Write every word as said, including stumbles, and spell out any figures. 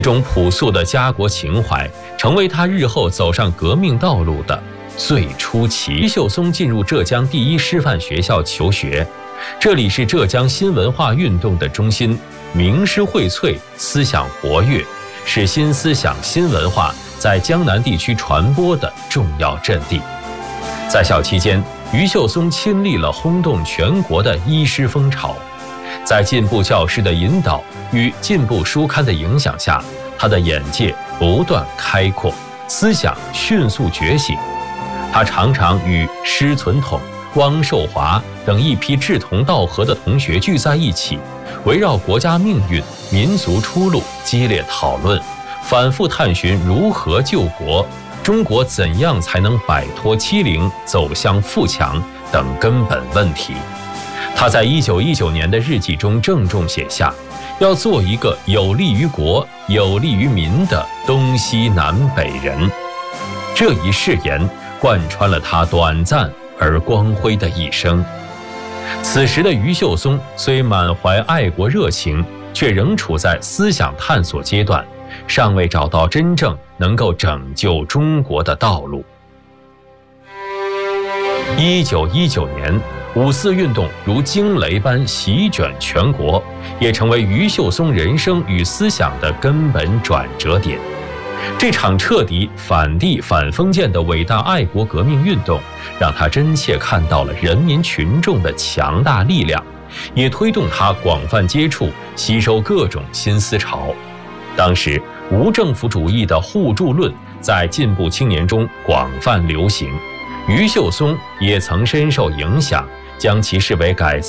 这种朴素的家国情怀，成为他日后走上革命道路的最初期。余秀松进入浙江第一师范学校求学，这里是浙江新文化运动的中心，名师荟萃，思想活跃，是新思想、新文化在江南地区传播的重要阵地。在校期间，余秀松亲历了轰动全国的医师风潮。在进步教师的引导与进步书刊的影响下，他的眼界不断开阔，思想迅速觉醒。他常常与施存统、汪寿华等一批志同道合的同学聚在一起，围绕国家命运、民族出路激烈讨论，反复探寻如何救国、中国怎样才能摆脱欺凌、走向富强等根本问题。他在一九一九年的日记中郑重写下，要做一个有利于国、有利于民的东西南北人。这一誓言贯穿了他短暂而光辉的一生。此时的余秀松虽满怀爱国热情，却仍处在思想探索阶段，尚未找到真正能够拯救中国的道路。一九一九年，五四运动如惊雷般席卷全国，也成为余秀松人生与思想的根本转折点。这场彻底反帝反封建的伟大爱国革命运动，让他真切看到了人民群众的强大力量，也推动他广泛接触、吸收各种新思潮。当时，无政府主义的互助论在进步青年中广泛流行，余秀松也曾深受影响，将其视为改造